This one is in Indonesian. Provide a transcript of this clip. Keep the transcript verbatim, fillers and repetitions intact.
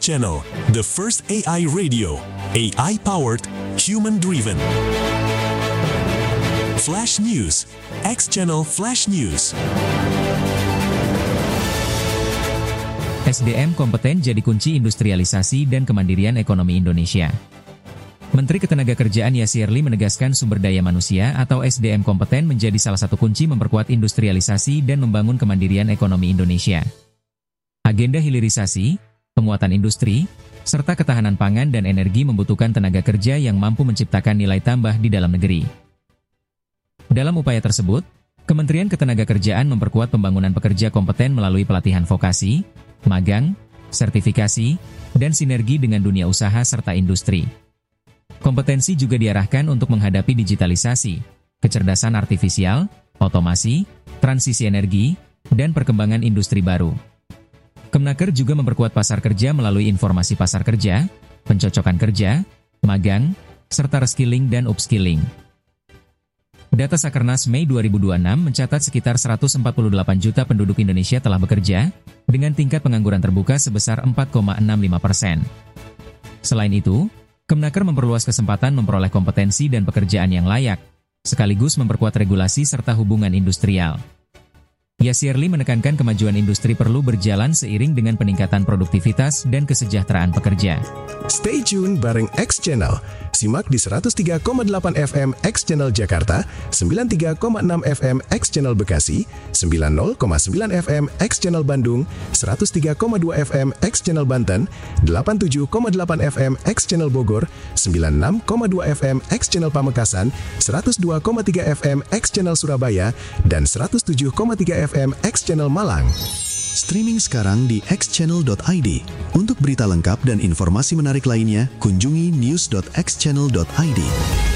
Channel, the first A I radio, A I-powered, human-driven. Flash News, X Channel Flash News. S D M kompeten jadi kunci industrialisasi dan kemandirian ekonomi Indonesia. Menteri Ketenagakerjaan Yasir Ly menegaskan sumber daya manusia atau S D M kompeten menjadi salah satu kunci memperkuat industrialisasi dan membangun kemandirian ekonomi Indonesia. Agenda hilirisasi, penguatan industri, serta ketahanan pangan dan energi membutuhkan tenaga kerja yang mampu menciptakan nilai tambah di dalam negeri. Dalam upaya tersebut, Kementerian Ketenagakerjaan memperkuat pembangunan pekerja kompeten melalui pelatihan vokasi, magang, sertifikasi, dan sinergi dengan dunia usaha serta industri. Kompetensi juga diarahkan untuk menghadapi digitalisasi, kecerdasan artifisial, otomasi, transisi energi, dan perkembangan industri baru. Kemenaker juga memperkuat pasar kerja melalui informasi pasar kerja, pencocokan kerja, magang, serta reskilling dan upskilling. Data Sakernas Mei dua ribu dua puluh enam mencatat sekitar seratus empat puluh delapan juta penduduk Indonesia telah bekerja, dengan tingkat pengangguran terbuka sebesar empat koma enam lima persen. Selain itu, Kemenaker memperluas kesempatan memperoleh kompetensi dan pekerjaan yang layak, sekaligus memperkuat regulasi serta hubungan industrial. Yasir Ly menekankan kemajuan industri perlu berjalan seiring dengan peningkatan produktivitas dan kesejahteraan pekerja. Stay tune bareng X Channel. Simak di seratus tiga koma delapan F M X Channel Jakarta, sembilan puluh tiga koma enam F M X Channel Bekasi, sembilan puluh koma sembilan F M X Channel Bandung, seratus tiga koma dua F M X Channel Banten, delapan puluh tujuh koma delapan F M X Channel Bogor, sembilan puluh enam koma dua F M X Channel Pamekasan, seratus dua koma tiga F M X Channel Surabaya, dan seratus tujuh koma tiga F M X Channel Malang. Streaming sekarang di x channel dot i d. Untuk berita lengkap dan informasi menarik lainnya, kunjungi news dot x channel dot i d.